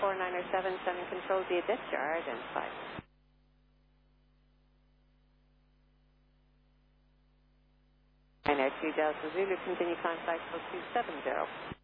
4977, control the discharge are identified. 902 Delta Zulu, continue contact for 270.